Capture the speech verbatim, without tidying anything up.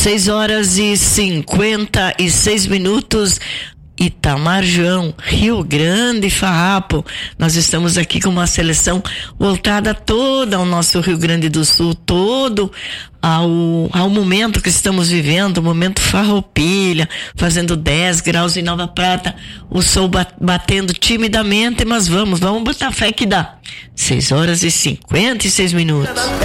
seis horas e cinquenta e seis minutos. Itamar João, Rio Grande, Farrapo. Nós estamos aqui com uma seleção voltada toda ao nosso Rio Grande do Sul, todo ao, ao momento que estamos vivendo, o momento Farroupilha, fazendo dez graus em Nova Prata, o sol batendo timidamente, mas vamos, vamos botar fé que dá. seis horas e cinquenta e seis minutos.